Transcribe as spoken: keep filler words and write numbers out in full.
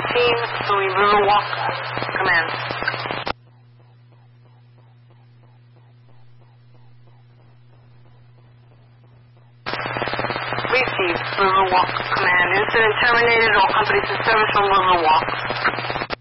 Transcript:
received from Riverwalk Command. Received Riverwalk Command. Incident terminated. All companies in service from Riverwalk.